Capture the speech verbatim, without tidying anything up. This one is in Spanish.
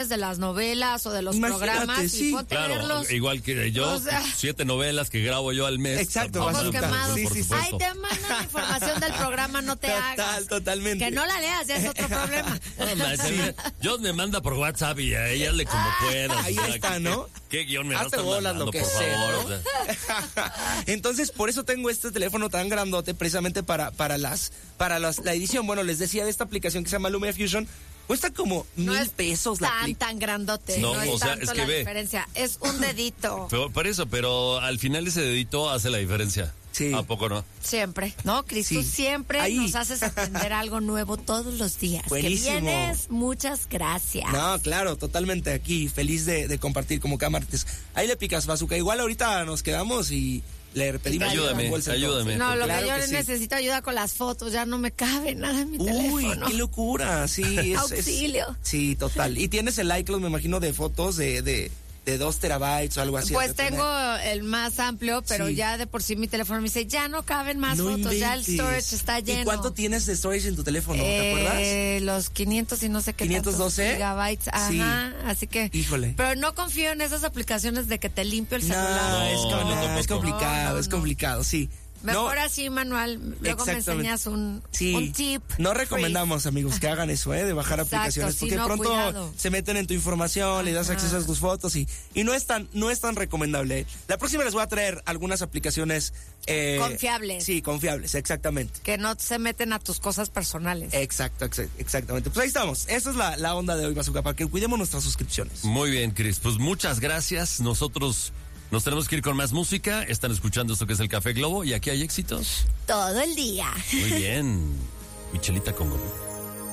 de las novelas o de los Imagínate, programas sí. y ponte a Claro, verlos. igual que yo, O sea, siete novelas que grabo yo al mes. Exacto, ojos Bazooka. quemados. Sí, sí, sí. Ay, te mandan información del programa, no te Total, hagas. totalmente. Que no la leas, ya es otro problema. No, ma, sí. Yo me manda por WhatsApp y a ella le como puedas. Ahí o sea, está, ¿qué- ¿no? ¿Qué guión me Hazte vas a bolas, mandando, lo que por sea, favor? ¿no? O sea, Entonces, por eso tengo este teléfono tan grandote, precisamente para, para las, para las, la edición. Bueno, les decía de esta aplicación que se llama Lumia Fusion, cuesta como No mil es pesos la tan, aplicación. tan grandote. No, No, es o sea, tanto es que la ve. diferencia. Es un dedito. pero- por eso, pero al final ese dedito hace la diferencia. Sí. ¿A poco no? Siempre, ¿no, Cris? Tú Sí. siempre Ahí. nos haces aprender algo nuevo todos los días. Buenísimo. Que vienes, muchas gracias. No, claro, totalmente aquí, feliz de, de compartir como cada martes. Ahí le picas, Bazooka. Igual ahorita nos quedamos y le pedimos. Ayúdame, una bolsa, ayúdame. No, lo Claro que yo que sí. necesito ayuda con las fotos, ya no me cabe nada en mi Uy, teléfono. qué locura, sí. Es, es- Auxilio. sí, total. Y tienes el iCloud, me imagino, de fotos de, de, de dos terabytes o algo así. Pues has de tengo tener. el más amplio, pero Sí. ya de por sí mi teléfono me dice, ya no caben más No fotos, ya el inventes. storage está lleno. ¿Y cuánto tienes de storage en tu teléfono? ¿Te acuerdas? Eh, los quinientos y no sé qué ¿quinientos doce? tantos gigabytes, ajá, Sí. así que... Híjole. Pero no confío en esas aplicaciones de que te limpio el No, celular. es, No, com- no, es tampoco. complicado, No, no, es no. complicado, sí. Mejor No, así, Manuel, luego me exactamente. enseñas un, sí. un tip. No recomendamos, amigos, que hagan eso, ¿eh? De bajar Exacto, aplicaciones. sí, Porque no, pronto cuidado. se meten en tu información, le das Ajá. acceso a tus fotos y, y no es tan, no es tan recomendable. ¿eh? La próxima les voy a traer algunas aplicaciones. eh, Confiables. Sí, confiables, exactamente. Que no se meten a tus cosas personales. Exacto, exa- exactamente. Pues ahí estamos. Esa es la, la onda de hoy, Bazooka, para que cuidemos nuestras suscripciones. Muy bien, Cris. Pues muchas gracias. Nosotros nos tenemos que ir con más música. Están escuchando esto que es el Café Globo y aquí hay éxitos. Todo el día. Muy bien. Michelita con Gomí.